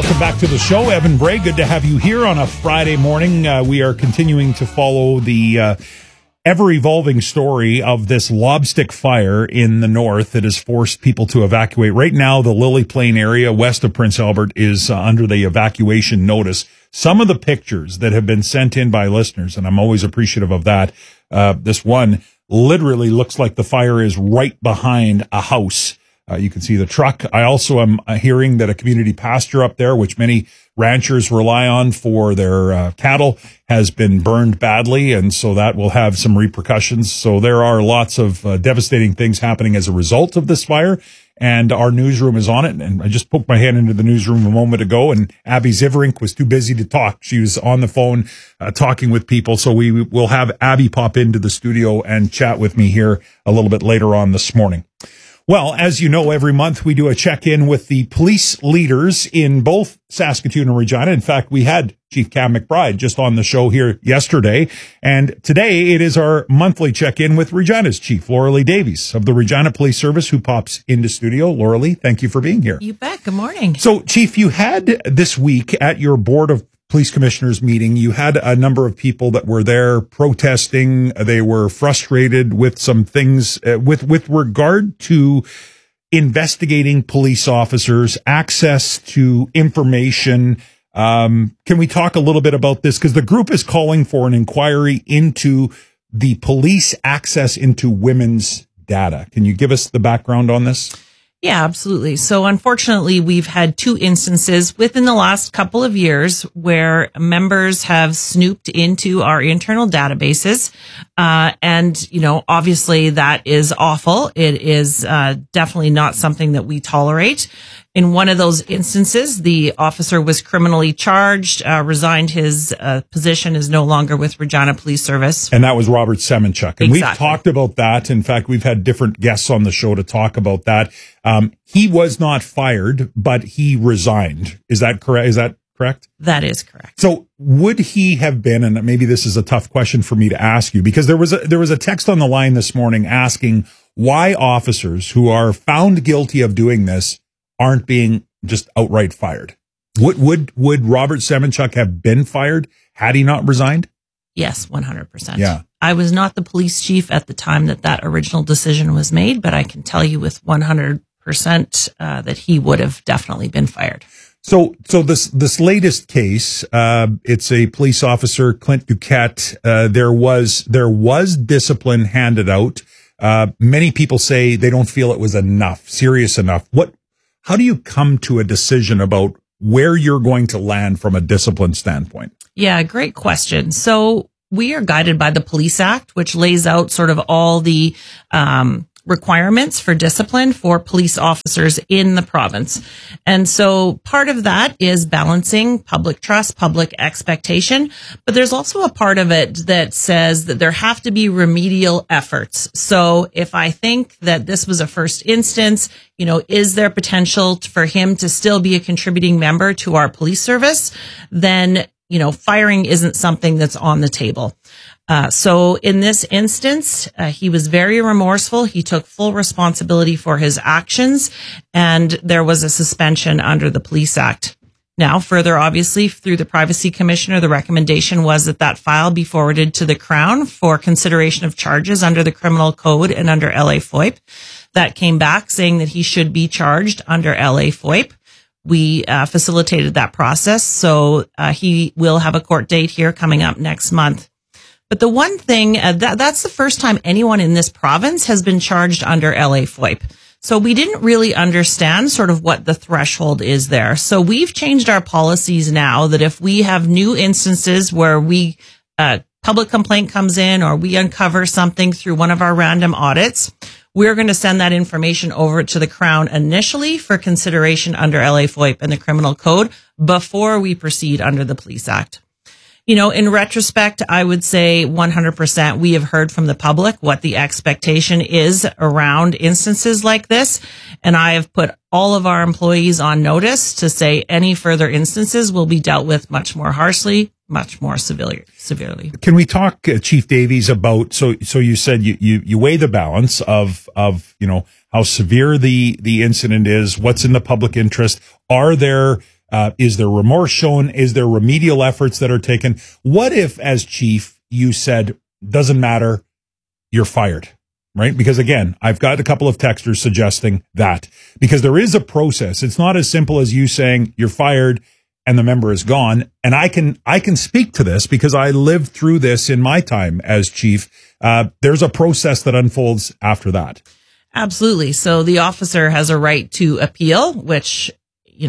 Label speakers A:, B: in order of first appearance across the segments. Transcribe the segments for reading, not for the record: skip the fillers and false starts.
A: Welcome back to the show. Evan Bray, good to have you here on a Friday morning. We are continuing to follow the ever-evolving story of this lobstick fire in the north that has forced people to evacuate. Right now, the Lily Plain area west of Prince Albert is under the evacuation notice. Some of the pictures that have been sent in by listeners, and I'm always appreciative of that, this one literally looks like the fire is right behind a house. You can see the truck. I also am hearing that a community pasture up there, which many ranchers rely on for their cattle, has been burned badly, and so that will have some repercussions. So there are lots of devastating things happening as a result of this fire, and our newsroom is on it. And I just poked my hand into the newsroom a moment ago, and Abby Ziverink was too busy to talk. She was on the phone talking with people, so we will have Abby pop into the studio and chat with me here a little bit later on this morning. Well, as you know, every month we do a check-in with the police leaders in both Saskatoon and Regina. In fact, we had Chief Cam McBride just on the show here yesterday. And today it is our monthly check-in with Regina's Chief, Laura-Lee Davies of the Regina Police Service, who pops into studio. Laura-Lee, thank you for being here.
B: You bet. Good morning.
A: So, Chief, you had this week at your Board of Police Commissioners meeting, you had a number of people that were there protesting. They were frustrated with some things with regard to investigating police officers, access to information. Can we talk a little bit about this? Because the group is calling for an inquiry into the police access into women's data. Can you give us the background on this?
B: Yeah, absolutely. So unfortunately, we've had two instances within the last couple of years where members have snooped into our internal databases. And, you know, obviously that is awful. It is definitely not something that we tolerate. In one of those instances, the officer was criminally charged, resigned his position, is no longer with Regina Police Service.
A: And that was Robert Semenchuk. And
B: Exactly.
A: We've talked about that. In fact, we've had different guests on the show to talk about that. He was not fired, but he resigned. Is that correct?
B: That is correct.
A: So would he have been, and maybe this is a tough question for me to ask you, because there was a text on the line this morning asking why officers who are found guilty of doing this aren't being just outright fired. Would Robert Semenchuk have been fired had he not resigned?
B: Yes, 100%.
A: Yeah.
B: I was not the police chief at the time that original decision was made, but I can tell you with 100% that he would have definitely been fired.
A: So this latest case, it's a police officer, Clint Duquette. There was discipline handed out. Many people say they don't feel it was serious enough. How do you come to a decision about where you're going to land from a discipline standpoint?
B: Yeah, great question. So we are guided by the Police Act, which lays out sort of all the requirements for discipline for police officers in the province. And so part of that is balancing public trust, public expectation, but there's also a part of it that says that there have to be remedial efforts. So if I think that this was a first instance, you know, is there potential for him to still be a contributing member to our police service? Then, you know, firing isn't something that's on the table. So in this instance, he was very remorseful. He took full responsibility for his actions, and there was a suspension under the Police Act. Now, further, obviously, through the Privacy Commissioner, the recommendation was that file be forwarded to the Crown for consideration of charges under the Criminal Code and under LA FOIP. That came back saying that he should be charged under LA FOIP. We facilitated that process, so he will have a court date here coming up next month. But the one thing, that's the first time anyone in this province has been charged under LA FOIP. So we didn't really understand sort of what the threshold is there. So we've changed our policies now that if we have new instances where public complaint comes in or we uncover something through one of our random audits, we're going to send that information over to the Crown initially for consideration under LA FOIP and the Criminal Code before we proceed under the Police Act. You know, in retrospect, I would say 100% we have heard from the public what the expectation is around instances like this. And I have put all of our employees on notice to say any further instances will be dealt with much more harshly, much more severely.
A: Can we talk, Chief Davies, about, so you said you weigh the balance of, you know, how severe the incident is, what's in the public interest. Are there Is there remorse shown? Is there remedial efforts that are taken? What if, as chief, you said, doesn't matter, you're fired, right? Because again, I've got a couple of texters suggesting that, because there is a process. It's not as simple as you saying you're fired and the member is gone. And I can speak to this because I lived through this in my time as chief. There's a process that unfolds after that.
B: Absolutely. So the officer has a right to appeal, which, in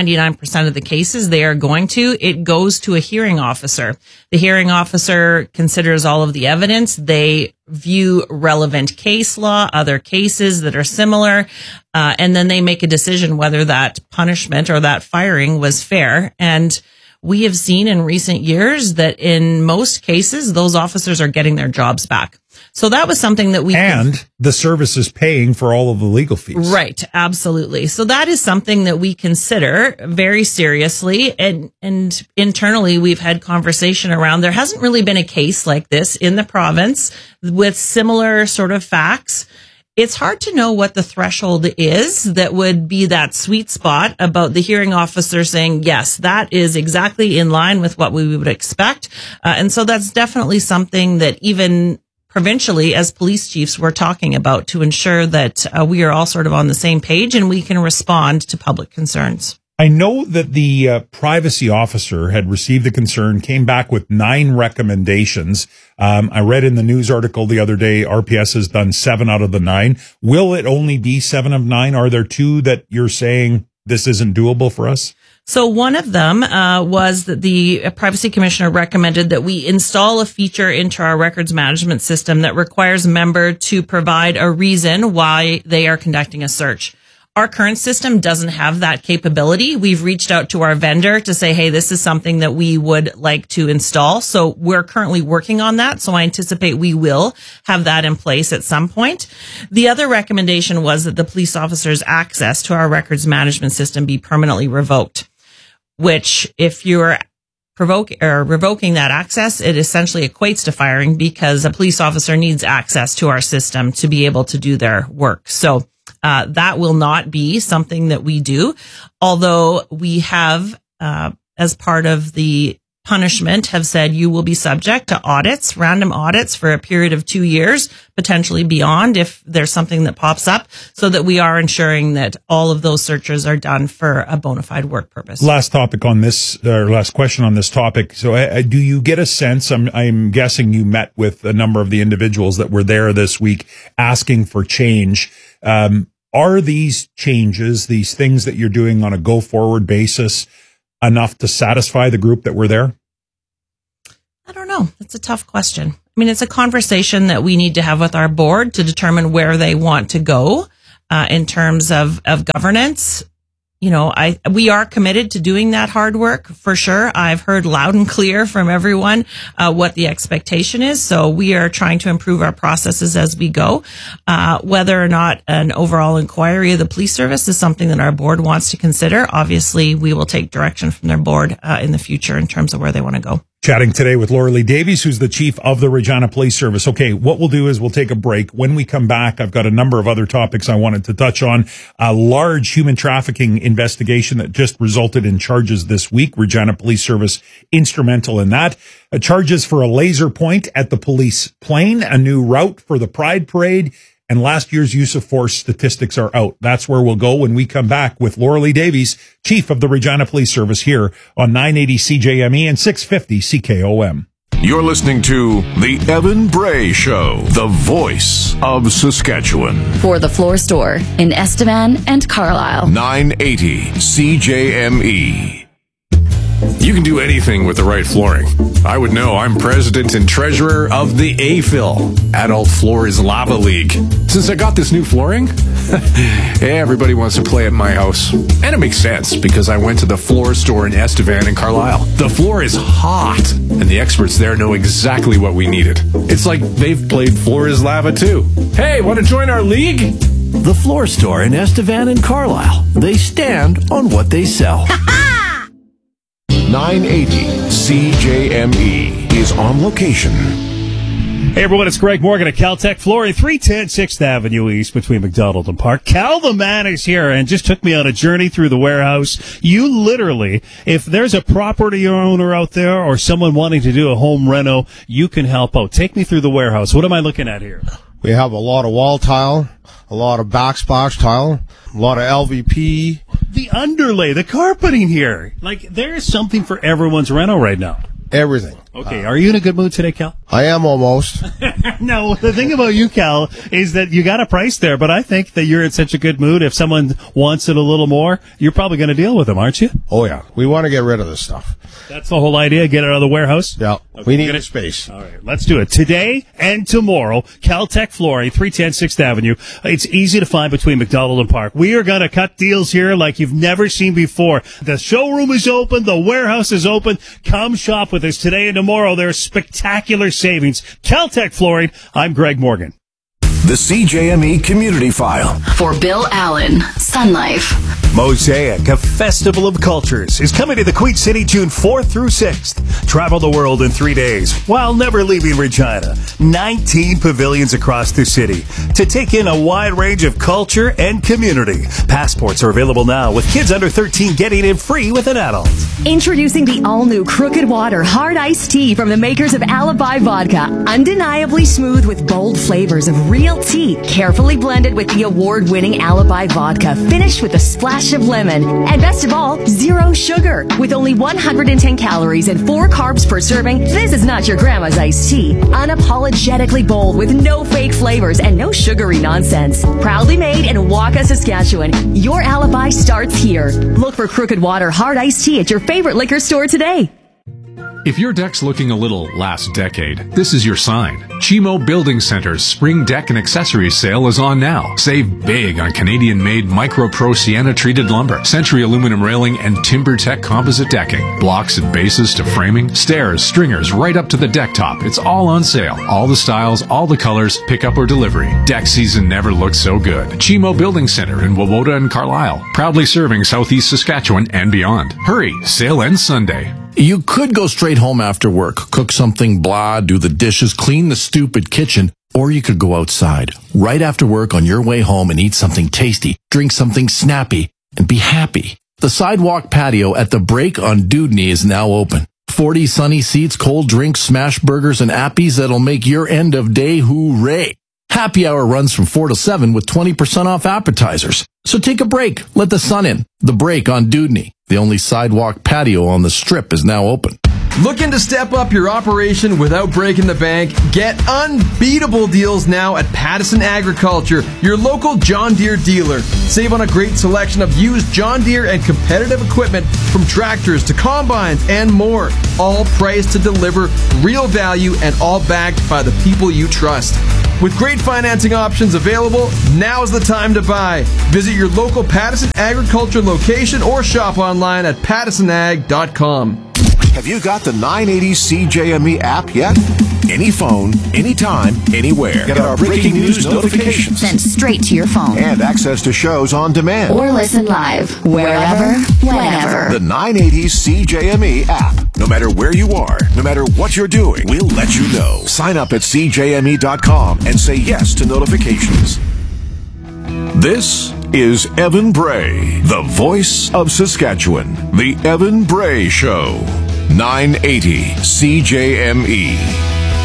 B: 99% of the cases they are going to. It goes to a hearing officer. The hearing officer considers all of the evidence. They view relevant case law, other cases that are similar, and then they make a decision whether that punishment or that firing was fair. And we have seen in recent years that in most cases, those officers are getting their jobs back. So that was something that
A: the service is paying for all of the legal fees.
B: Right. Absolutely. So that is something that we consider very seriously. And internally, we've had conversation around, there hasn't really been a case like this in the province with similar sort of facts. It's hard to know what the threshold is that would be that sweet spot about the hearing officer saying, yes, that is exactly in line with what we would expect. And so that's definitely something that even provincially, as police chiefs, we're talking about to ensure that we are all sort of on the same page and we can respond to public concerns.
A: I know that the privacy officer had received the concern, came back with 9 recommendations. I read in the news article the other day, RPS has done 7 out of the 9. Will it only be 7 of 9? Are there 2 that you're saying this isn't doable for us?
B: So one of them was that the privacy commissioner recommended that we install a feature into our records management system that requires a member to provide a reason why they are conducting a search. Our current system doesn't have that capability. We've reached out to our vendor to say, hey, this is something that we would like to install. So we're currently working on that. So I anticipate we will have that in place at some point. The other recommendation was that the police officer's access to our records management system be permanently revoked, which if you're revoking that access, it essentially equates to firing because a police officer needs access to our system to be able to do their work. So that will not be something that we do, although we have, as part of the punishment, have said you will be subject to audits, random audits for a period of 2 years, potentially beyond if there's something that pops up, so that we are ensuring that all of those searches are done for a bona fide work purpose.
A: Last topic on this, or last question on this topic. So do you get a sense, I'm guessing you met with a number of the individuals that were there this week asking for change. Are these changes, these things that you're doing on a go-forward basis, enough to satisfy the group that were there?
B: I don't know. That's a tough question. I mean, it's a conversation that we need to have with our board to determine where they want to go in terms of governance. We are committed to doing that hard work for sure. I've heard loud and clear from everyone what the expectation is. So we are trying to improve our processes as we go. Whether or not an overall inquiry of the police service is something that our board wants to consider, obviously we will take direction from their board in the future in terms of where they want to go.
A: Chatting today with Laura Lee Davies, who's the chief of the Regina Police Service. Okay, what we'll do is we'll take a break. When we come back, I've got a number of other topics I wanted to touch on. A large human trafficking investigation that just resulted in charges this week. Regina Police Service instrumental in that. Charges for a laser point at the police plane, a new route for the Pride Parade, and last year's use of force statistics are out. That's where we'll go when we come back with Laura Lee Davies, chief of the Regina Police Service, here on 980 CJME and 650 CKOM.
C: You're listening to The Evan Bray Show, the voice of Saskatchewan.
D: For the Floor Store in Estevan and Carlisle.
C: 980 CJME. You can do anything with the right flooring. I would know. I'm president and treasurer of the AFIL, Adult Floors Lava League. Since I got this new flooring, everybody wants to play at my house. And it makes sense because I went to the Floor Store in Estevan and Carlisle. The floor is hot, and the experts there know exactly what we needed. It's like they've played Floor is Lava too. Hey, want to join our league?
E: The Floor Store in Estevan and Carlisle. They stand on what they sell.
C: 980 CJME is on location.
F: Hey everyone, it's Greg Morgan at Caltech Flooring, 310 6th Avenue East between McDonald and Park. Cal the man is here and just took me on a journey through the warehouse. You literally, if there's a property owner out there or someone wanting to do a home reno, you can help out. Take me through the warehouse. What am I looking at here?
G: We have a lot of wall tile, a lot of backsplash tile, a lot of LVP.
F: The underlay, the carpeting here. Like, there's something for everyone's reno right now.
G: Everything.
F: Okay, are you in a good mood today, Cal?
G: I am almost.
F: No, the thing about you, Cal, is that you got a price there, but I think that you're in such a good mood. If someone wants it a little more, you're probably going to deal with them, aren't you?
G: Oh, yeah. We want to get rid of this stuff.
F: That's the whole idea, get it out of the warehouse?
G: Yeah.
F: Okay,
G: we need a space.
F: All right, let's do it. Today and tomorrow, Caltech Flooring, 310 6th Avenue. It's easy to find between McDonald and Park. We are going to cut deals here like you've never seen before. The showroom is open. The warehouse is open. Come shop with us today and tomorrow. There's spectacular savings. Caltech Flooring. I'm Greg Morgan.
E: The CJME Community File.
D: For Bill Allen, Sun Life.
F: Mosaic, a festival of cultures, is coming to the Queen City June 4th through 6th. Travel the world in 3 days while never leaving Regina. 19 pavilions across the city to take in a wide range of culture and community. Passports are available now with kids under 13 getting in free with an adult.
H: Introducing the all-new Crooked Water Hard Iced Tea from the makers of Alibi Vodka. Undeniably smooth with bold flavors of real tea, carefully blended with the award-winning Alibi Vodka, finished with a splash of lemon. And best of all, zero sugar. With only 110 calories and 4 carbs per serving, this is not your grandma's iced tea. Unapologetically bold with no fake flavors and no sugary nonsense. Proudly made in Waka, Saskatchewan. Your alibi starts here. Look for Crooked Water Hard Iced Tea at your favorite liquor store today.
C: If your deck's looking a little last decade, this is your sign. Chimo Building Center's spring deck and accessories sale is on now. Save big on Canadian-made Micro Pro Sienna-treated lumber, Century aluminum railing, and TimberTech composite decking. Blocks and bases to framing, stairs, stringers, right up to the deck top. It's all on sale. All the styles, all the colors, pickup or delivery. Deck season never looked so good. Chimo Building Center in Wawota and Carlisle. Proudly serving Southeast Saskatchewan and beyond. Hurry, sale ends Sunday.
E: You could go straight home after work, cook something blah, do the dishes, clean the stupid kitchen, or you could go outside right after work on your way home and eat something tasty, drink something snappy, and be happy. The sidewalk patio at the Break on Dudney is now open. 40 sunny seats, cold drinks, smash burgers, and appies that'll make your end of day hooray. Happy hour runs from 4 to 7 with 20% off appetizers. So take a break. Let the sun in. The Break on Dudney. The only sidewalk patio on the Strip is now open.
I: Looking to step up your operation without breaking the bank? Get unbeatable deals now at Pattison Agriculture, your local John Deere dealer. Save on a great selection of used John Deere and competitive equipment from tractors to combines and more. All priced to deliver real value and all backed by the people you trust. With great financing options available, now's the time to buy. Visit your local Pattison Agriculture location or shop online at pattisonag.com.
E: Have you got the 980 CJME app yet? Any phone, anytime, anywhere. Get our breaking news notifications.
D: Sent straight to your phone.
E: And access to shows on demand.
D: Or listen live, wherever, whenever.
E: The 980 CJME app. No matter where you are, no matter what you're doing, we'll let you know. Sign up at CJME.com and say yes to notifications. This is Evan Bray, the voice of Saskatchewan. The Evan Bray Show. 980 CJME.